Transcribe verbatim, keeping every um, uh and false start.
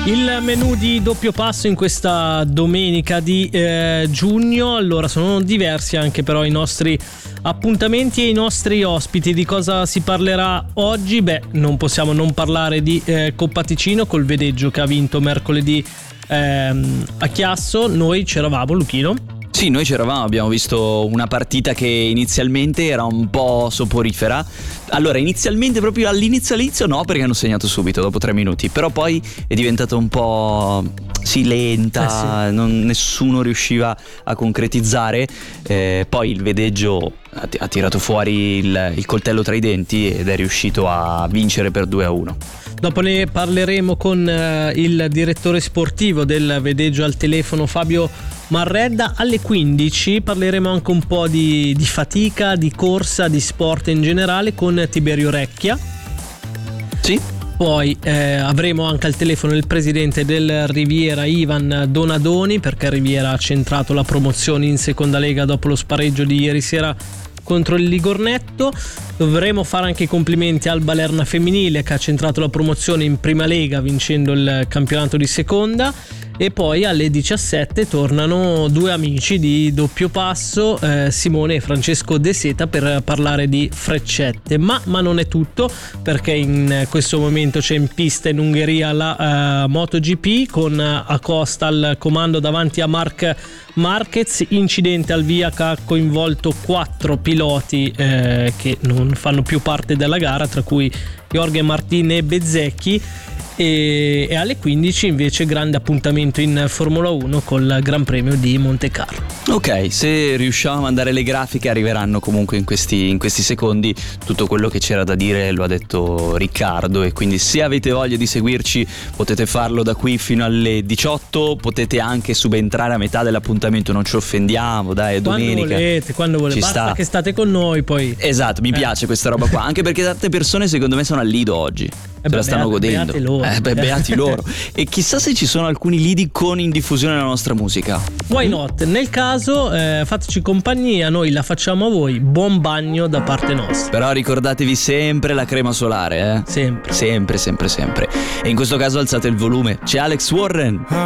Il menù di doppio passo in questa domenica di eh, giugno. Allora, sono diversi anche però i nostri appuntamenti e i nostri ospiti. Di cosa si parlerà oggi? Beh, non possiamo non parlare di eh, Coppa Ticino col Vedeggio che ha vinto mercoledì ehm, a Chiasso. Noi c'eravamo, Luchino. Sì, noi c'eravamo, abbiamo visto una partita che inizialmente era un po' soporifera. Allora, inizialmente, proprio all'inizio all'inizio no, perché hanno segnato subito dopo tre minuti. Però poi è diventata un po' sì, lenta, eh sì. Non, nessuno riusciva a concretizzare. eh, Poi il Vedeggio ha, ha tirato fuori il, il coltello tra i denti ed è riuscito a vincere per due a uno. Dopo ne parleremo con eh, il direttore sportivo del Vedeggio al telefono, Fabio Marredda. Alle quindici parleremo anche un po' di, di fatica, di corsa, di sport in generale con Tiberio Recchia. Sì. Poi eh, avremo anche al telefono il presidente del Riviera, Ivan Donadoni, perché Riviera ha centrato la promozione in seconda lega dopo lo spareggio di ieri sera contro il Ligornetto. Dovremo fare anche i complimenti al Balerna femminile che ha centrato la promozione in prima lega vincendo il campionato di seconda. E poi alle diciassette tornano due amici di doppio passo, eh, Simone e Francesco De Seta, per parlare di freccette. Ma, ma non è tutto, perché in questo momento c'è in pista in Ungheria la uh, MotoGP con Acosta al comando davanti a Marc Marquez. Incidente al via che ha coinvolto quattro piloti eh, che non fanno più parte della gara, tra cui Jorge Martin e Bezzecchi. E, e alle quindici invece grande appuntamento in Formula uno col Gran Premio di Monte Carlo. Ok, se riusciamo a mandare le grafiche arriveranno comunque in questi, in questi secondi. Tutto quello che c'era da dire lo ha detto Riccardo, e quindi se avete voglia di seguirci potete farlo da qui fino alle diciotto. Potete anche subentrare a metà dell'appuntamento, non ci offendiamo, dai, è domenica. Quando volete, quando volete, ci basta sta. Che state con noi poi. Esatto, mi eh. piace questa roba qua, anche perché tante persone secondo me sono al lido oggi. Eh Se beh, la stanno beati, godendo. beati loro. Eh, beh, beati loro. E chissà se ci sono alcuni lidi con in diffusione la nostra musica. Why not? Nel caso eh, fateci compagnia, noi la facciamo a voi. Buon bagno da parte nostra. Però ricordatevi sempre la crema solare, eh? Sempre. Sempre, sempre, sempre. E in questo caso alzate il volume. C'è Alex Warren.